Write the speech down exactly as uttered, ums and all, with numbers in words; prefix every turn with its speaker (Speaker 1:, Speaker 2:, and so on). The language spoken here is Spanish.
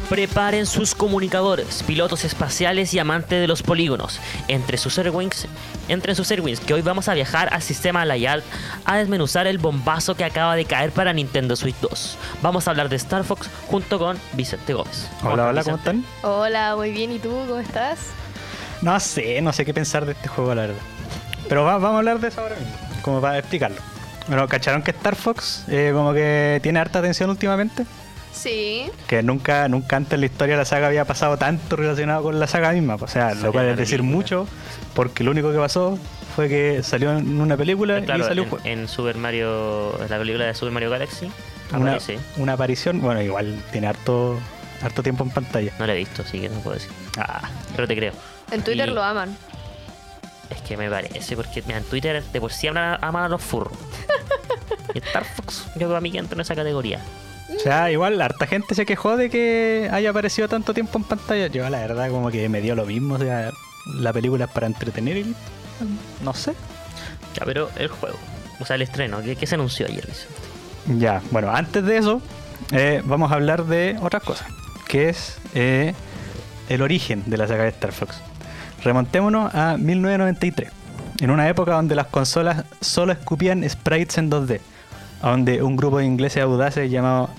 Speaker 1: Preparen sus comunicadores, pilotos espaciales y amantes de los polígonos. Entre sus Airwings, entre sus Airwings, que hoy vamos a viajar al sistema Layard a desmenuzar el bombazo que acaba de caer para Nintendo Switch dos. Vamos a hablar de Star Fox junto con Vicente Gómez.
Speaker 2: Hola, hola, ¿cómo están?
Speaker 3: Hola, muy bien, ¿y tú? ¿Cómo estás?
Speaker 2: No sé, no sé qué pensar de este juego, la verdad. Pero va, vamos a hablar de eso ahora mismo, como para explicarlo. Bueno, ¿cacharon que Star Fox eh, como que tiene harta atención últimamente?
Speaker 3: Sí.
Speaker 2: Que nunca nunca antes en la historia de la saga había pasado tanto relacionado con la saga misma. O sea, lo cual es decir mucho, porque lo único que pasó fue que salió en una película
Speaker 1: claro,
Speaker 2: y salió
Speaker 1: en,
Speaker 2: un juego.
Speaker 1: en Super Mario, en la película de Super Mario Galaxy,
Speaker 2: Una,
Speaker 1: aparece.
Speaker 2: una aparición, bueno, igual tiene harto harto tiempo en pantalla.
Speaker 1: No la he visto, así que no puedo decir.
Speaker 2: Ah,
Speaker 1: Pero te creo.
Speaker 3: En Twitter
Speaker 1: Y-
Speaker 3: lo aman.
Speaker 1: Es que me parece, porque mira, en Twitter de por sí aman a, aman a los furros. Y Star Fox, yo creo a mí que entra en esa categoría.
Speaker 2: o sea, igual harta gente se quejó de que haya aparecido tanto tiempo en pantalla. Yo la verdad como que me dio lo mismo, o sea, la película es para entretener y no sé.
Speaker 1: Ya, pero el juego, o sea, el estreno, ¿qué, qué se anunció ayer, Vicente?
Speaker 2: Ya, bueno, antes de eso, eh, vamos a hablar de otras cosas, que es eh, el origen de la saga de Star Fox. Remontémonos a mil novecientos noventa y tres, en una época donde las consolas solo escupían sprites en dos D, donde un grupo de ingleses audaces llamado